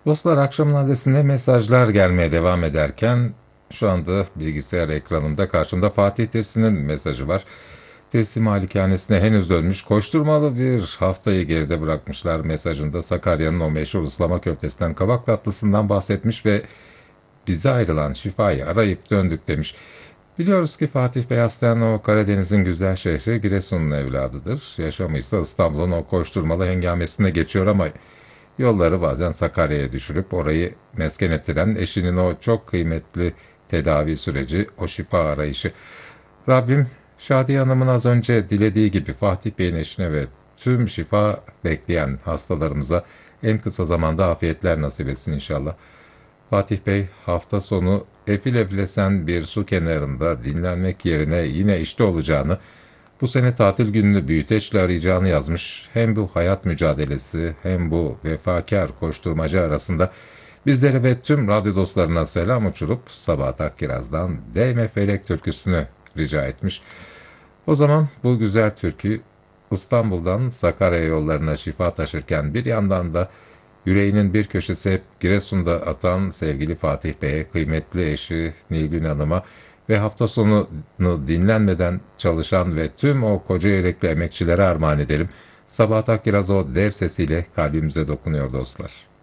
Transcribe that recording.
Dostlar akşamın adresinde mesajlar gelmeye devam ederken şu anda bilgisayar ekranımda karşımda Fatih Tirsi'nin mesajı var. Tirsi malikanesine henüz dönmüş koşturmalı bir haftayı geride bırakmışlar mesajında Sakarya'nın o meşhur ıslama köftesinden kabak tatlısından bahsetmiş ve bize ayrılan şifayı arayıp döndük demiş. Biliyoruz ki Fatih Bey aslen o Karadeniz'in güzel şehri Giresun'un evladıdır. Yaşamı ise İstanbul'un o koşturmalı hengamesinde geçiyor ama yolları bazen Sakarya'ya düşürüp orayı mesken ettiren eşinin o çok kıymetli tedavi süreci, o şifa arayışı. Rabbim Şadiye Hanım'ın az önce dilediği gibi Fatih Bey'in eşine ve tüm şifa bekleyen hastalarımıza en kısa zamanda afiyetler nasip etsin inşallah. Fatih Bey hafta sonu efil eflesen bir su kenarında dinlenmek yerine yine işte olacağını, bu sene tatil gününü büyüteçle arayacağını yazmış. Hem bu hayat mücadelesi hem bu vefakar koşturmaca arasında bizlere ve tüm radyo dostlarına selam uçurup Sabahat Akkiraz'dan Değme Felek türküsünü rica etmiş. O zaman bu güzel türkü İstanbul'dan Sakarya yollarına şifa taşırken bir yandan da yüreğinin bir köşesi hep Giresun'da atan sevgili Fatih Bey'e, kıymetli eşi Nilgün Hanım'a ve hafta sonunu dinlenmeden çalışan ve tüm o koca yürekli emekçilere armağan edelim. Sabahat Akkiraz o dev sesiyle kalbimize dokunuyor dostlar.